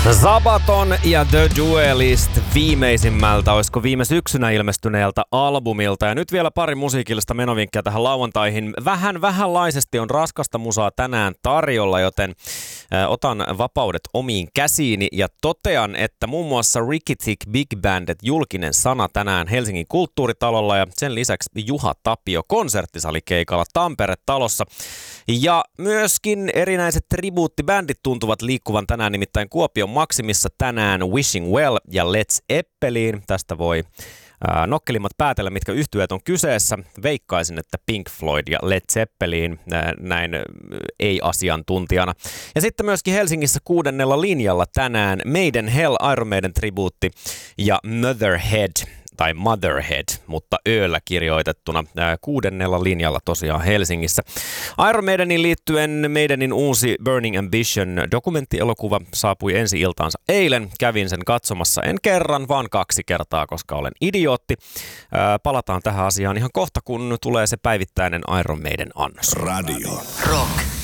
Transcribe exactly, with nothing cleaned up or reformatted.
Sabaton ja The Duelist viimeisimmältä, olisiko viime syksynä ilmestyneeltä albumilta. Ja nyt vielä pari musiikillista menovinkkiä tähän lauantaihin. Vähän vähänlaisesti on raskasta musaa tänään tarjolla, joten ä, otan vapaudet omiin käsiini ja totean, että muun muassa Ricky Tick Big Bandet julkinen sana tänään Helsingin kulttuuritalolla ja sen lisäksi Juha Tapio konserttisalikeikalla Tampere-talossa. Ja myöskin erinäiset tribuuttibändit tuntuvat liikkuvan tänään, nimittäin Kuopion Maksimissa tänään Wishing Well ja Led Zeppelin. Tästä voi ää, nokkelimmat päätellä, mitkä yhtyeet on kyseessä. Veikkaisin, että Pink Floyd ja Led Zeppelin ää, näin ää, ei-asiantuntijana. Ja sitten myöskin Helsingissä kuudennella linjalla tänään Made in Hell, Iron Maiden tribuutti ja Motherhead. Tai Motherhead, mutta ööllä kirjoitettuna ää, kuudennella linjalla tosiaan Helsingissä. Iron Maidenin liittyen Maidenin uusi Burning Ambition dokumenttielokuva saapui ensi-iltaansa eilen. Kävin sen katsomassa en kerran, vaan kaksi kertaa, koska olen idiootti. Ää, palataan tähän asiaan ihan kohta, kun tulee se päivittäinen Iron Maiden annos. Radio Rock.